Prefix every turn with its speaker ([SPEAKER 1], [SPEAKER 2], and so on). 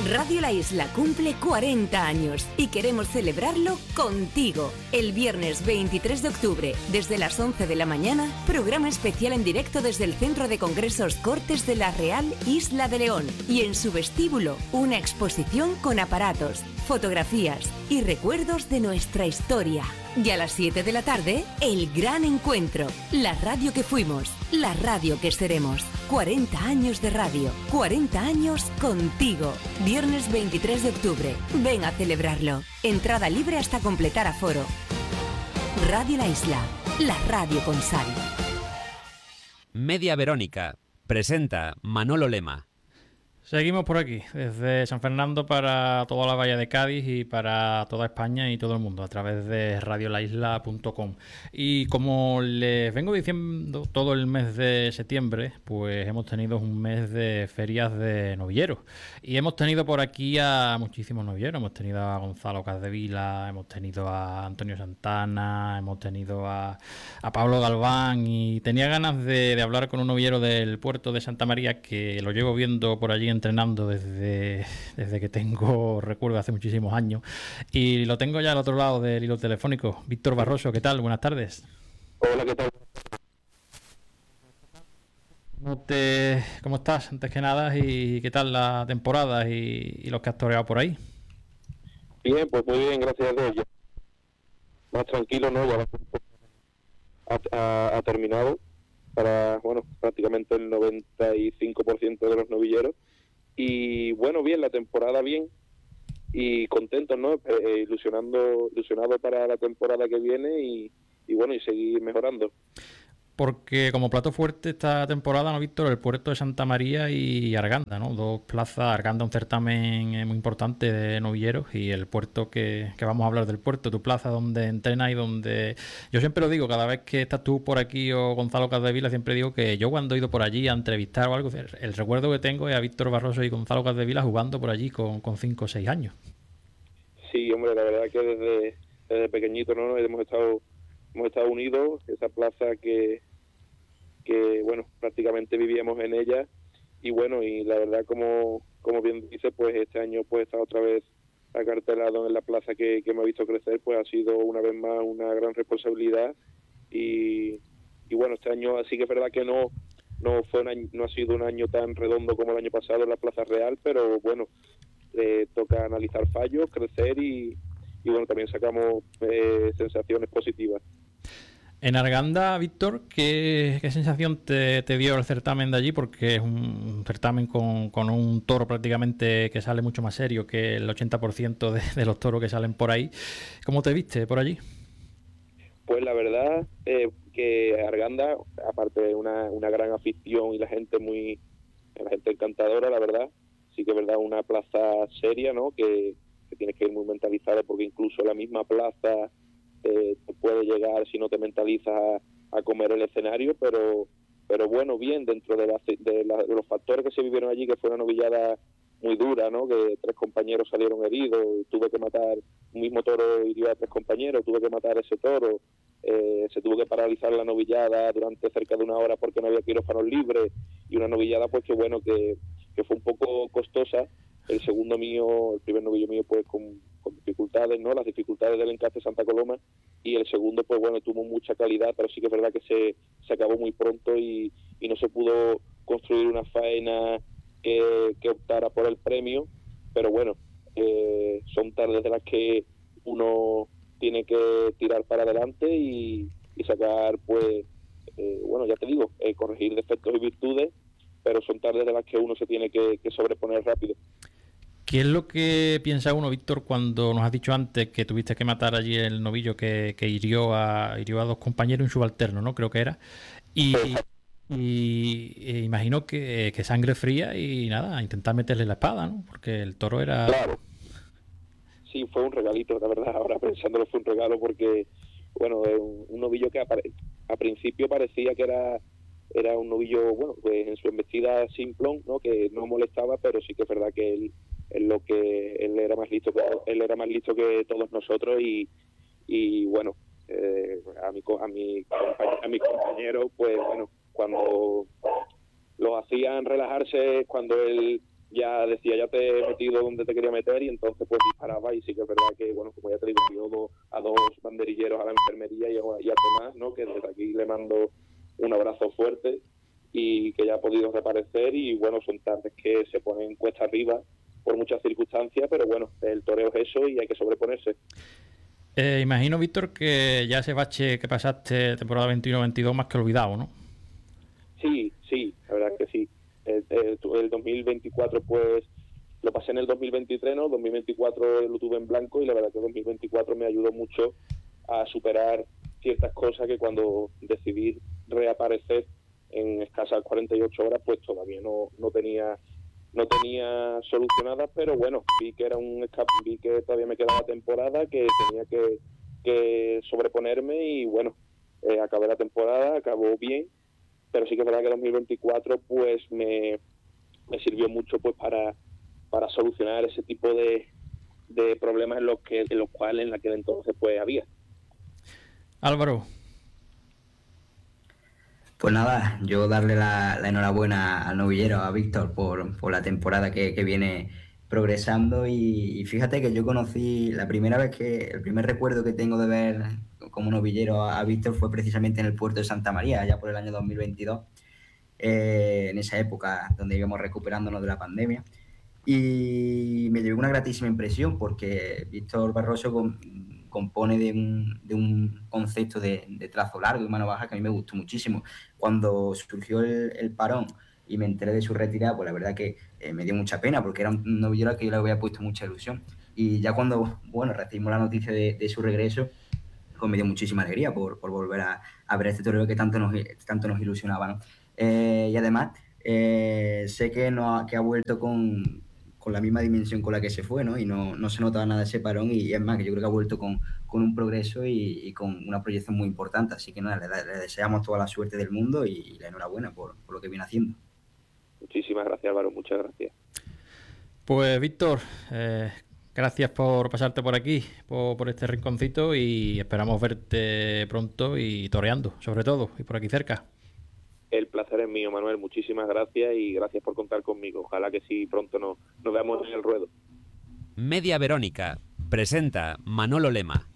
[SPEAKER 1] Radio La Isla cumple 40 años y queremos celebrarlo contigo. El viernes 23 de octubre, desde las 11 de la mañana, programa especial en directo desde el Centro de Congresos Cortes de la Real Isla de León. Y en su vestíbulo, una exposición con aparatos, fotografías y recuerdos de nuestra historia. Y a las 7 de la tarde, el gran encuentro. La radio que fuimos, la radio que seremos. 40 años de radio, 40 años contigo. Viernes 23 de octubre. Ven a celebrarlo. Entrada libre hasta completar aforo. Radio La Isla, la radio con sal.
[SPEAKER 2] Media Verónica presenta Manolo Lema.
[SPEAKER 3] Seguimos por aquí, desde San Fernando para toda la Bahía de Cádiz y para toda España y todo el mundo, a través de radiolaisla.com. Y como les vengo diciendo todo el mes de septiembre, pues hemos tenido un mes de ferias de novilleros. Y hemos tenido por aquí a muchísimos novilleros. Hemos tenido a Gonzalo Capdevila, hemos tenido a Antonio Santana, hemos tenido a Pablo Galván. Y tenía ganas de hablar con un novillero del puerto de Santa María, que lo llevo viendo por allí entrenando desde que tengo recuerdo hace muchísimos años, y lo tengo ya al otro lado del hilo telefónico. Víctor Barroso, ¿qué tal? Buenas tardes.
[SPEAKER 4] Hola, ¿qué tal?
[SPEAKER 3] ¿Cómo estás? Antes que nada, y qué tal la temporada y los que has toreado por ahí.
[SPEAKER 4] Bien, pues muy bien, gracias a Dios. Más tranquilo, ¿no? Ya ha terminado para, bueno, prácticamente el 95% de los novilleros. Y bueno, bien, la temporada bien y contentos, ¿no? Ilusionado para la temporada que viene y bueno, y seguir mejorando.
[SPEAKER 3] Porque como plato fuerte esta temporada, ¿no, Víctor? El puerto de Santa María y Arganda, ¿no? Dos plazas. Arganda, un certamen muy importante de novilleros, y el puerto que vamos a hablar del puerto, tu plaza donde entrenas y donde... Yo siempre lo digo, cada vez que estás tú por aquí o Gonzalo Capdevila, siempre digo que yo cuando he ido por allí a entrevistar o algo, el recuerdo que tengo es a Víctor Barroso y Gonzalo Capdevila jugando por allí con 5 o 6 años.
[SPEAKER 4] Sí, hombre, la verdad que desde pequeñito, ¿no? Hemos estado unidos. Esa plaza que bueno, prácticamente vivíamos en ella, y bueno, y la verdad, como bien dice, pues este año pues está otra vez acartelado en la plaza que me ha visto crecer, pues ha sido una vez más una gran responsabilidad, y bueno, este año sí que es verdad que no ha sido un año tan redondo como el año pasado en la Plaza Real, pero bueno, toca analizar fallos, crecer y bueno, también sacamos sensaciones positivas.
[SPEAKER 3] En Arganda, Víctor, ¿qué sensación te dio el certamen de allí? Porque es un certamen con un toro prácticamente que sale mucho más serio que el 80% de los toros que salen por ahí. ¿Cómo te viste por allí?
[SPEAKER 4] Pues la verdad que Arganda, aparte de una gran afición y la gente encantadora, la verdad, sí que es verdad, una plaza seria, ¿no? Que tienes que ir muy mentalizada, porque incluso la misma plaza te puede llegar, si no te mentalizas, a comer el escenario, pero bueno, bien, dentro de los factores que se vivieron allí, que fue una novillada muy dura, ¿no? Que 3 compañeros salieron heridos, tuve que matar, un mismo toro hirió a 3 compañeros, tuve que matar ese toro, se tuvo que paralizar la novillada durante cerca de 1 hora porque no había quirófanos libres, y una novillada pues que bueno, que fue un poco costosa. El primer novillo mío pues con dificultades, ¿no? Las dificultades del encaste Santa Coloma, y el segundo pues bueno, tuvo mucha calidad, pero sí que es verdad que se acabó muy pronto y no se pudo construir una faena que optara por el premio, pero bueno, son tardes de las que uno tiene que tirar para adelante y sacar pues bueno, ya te digo, corregir defectos y virtudes, pero son tardes de las que uno se tiene que sobreponer rápido.
[SPEAKER 3] ¿Qué es lo que piensa uno, Víctor, cuando nos has dicho antes que tuviste que matar allí el novillo que hirió a 2 compañeros y un subalterno, ¿no? Creo que era. Y imagino que sangre fría y nada, a intentar meterle la espada, ¿no? Porque el toro era...
[SPEAKER 4] Claro. Sí, fue un regalito, la verdad. Ahora pensándolo, fue un regalo porque, bueno, un novillo que a principio parecía que era un novillo, bueno, pues en su embestida simplón, ¿no? Que no molestaba, pero sí que es verdad que él era más listo que todos nosotros, y bueno, a mis compañeros, pues bueno, cuando los hacían relajarse, cuando él ya decía, ya te he metido donde te quería meter, y entonces pues disparaba. Y sí que es verdad que, bueno, como ya te digo, dio a dos banderilleros a la enfermería y a Tomás, ¿no? Que desde aquí le mando un abrazo fuerte, y que ya ha podido reaparecer. Y bueno, son tardes que se ponen cuesta arriba por muchas circunstancias, pero bueno, el toreo es eso y hay que sobreponerse.
[SPEAKER 3] Imagino, Víctor, que ya ese bache que pasaste temporada 21-22 más que olvidado, ¿no?
[SPEAKER 4] Sí, la verdad que sí. El 2024 pues lo pasé en el 2023, ¿no? 2024 lo tuve en blanco, y la verdad que el 2024 me ayudó mucho a superar ciertas cosas que cuando decidí reaparecer en escasas 48 horas pues todavía no tenía solucionadas. Pero bueno, vi que era vi que todavía me quedaba temporada, que tenía que sobreponerme, y bueno, acabé la temporada, acabó bien. Pero sí que es verdad que 2024 pues me sirvió mucho pues para solucionar ese tipo de problemas en los cuales en aquel entonces pues había.
[SPEAKER 3] Álvaro.
[SPEAKER 5] Pues nada, yo darle la enhorabuena al novillero, a Víctor, por la temporada que viene progresando. Y fíjate que yo conocí el primer recuerdo que tengo de ver como novillero a Víctor fue precisamente en el puerto de Santa María, allá por el año 2022, en esa época donde íbamos recuperándonos de la pandemia. Y me llevé una gratísima impresión, porque Víctor Barroso compone de un concepto de trazo largo y mano baja que a mí me gustó muchísimo. Cuando surgió el parón y me enteré de su retirada, pues la verdad que me dio mucha pena, porque era un novillero al que yo le había puesto mucha ilusión. Y ya cuando, bueno, recibimos la noticia de su regreso, pues me dio muchísima alegría por volver a ver este torero que tanto nos ilusionaba, ¿no? Y además, sé que ha vuelto con la misma dimensión con la que se fue, ¿no? Y no se notaba nada ese parón, y es más, que yo creo que ha vuelto con un progreso y con una proyección muy importante. Así que nada, le deseamos toda la suerte del mundo y la enhorabuena por lo que viene haciendo.
[SPEAKER 4] Muchísimas gracias, Álvaro, muchas gracias.
[SPEAKER 3] Pues Víctor, gracias por pasarte por aquí, por este rinconcito, y esperamos verte pronto y toreando, sobre todo, y por aquí cerca.
[SPEAKER 4] El placer es mío, Manuel. Muchísimas gracias, y gracias por contar conmigo. Ojalá que sí pronto nos veamos en el ruedo.
[SPEAKER 2] Media Verónica presenta Manolo Lema.